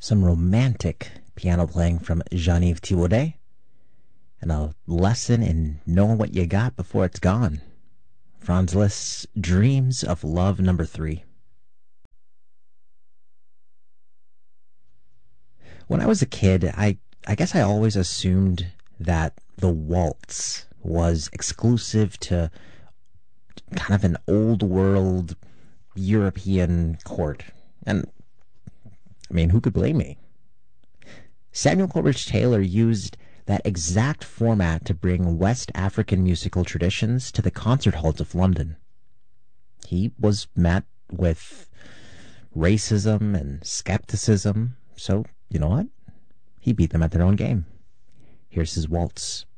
some romantic piano playing from Jean-Yves Thibaudet, and a lesson in knowing what you got before it's gone. Franz Liszt's Dreams of Love No. 3. When I was a kid, I guess I always assumed that the waltz was exclusive to kind of an old world European court. And, I mean, who could blame me? Samuel Coleridge Taylor used that exact format to bring West African musical traditions to the concert halls of London. He was met with racism and skepticism, so, you know what? He beat them at their own game. Here's his waltz.